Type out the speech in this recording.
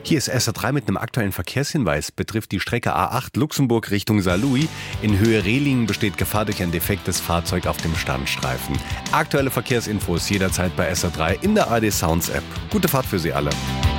Hier ist SR3 mit einem aktuellen Verkehrshinweis. Betrifft die Strecke A8 Luxemburg Richtung Saarlouis. In Höhe Rehlingen besteht Gefahr durch ein defektes Fahrzeug auf dem Standstreifen. Aktuelle Verkehrsinfos jederzeit bei SR3 in der ARD Sounds App. Gute Fahrt für Sie alle.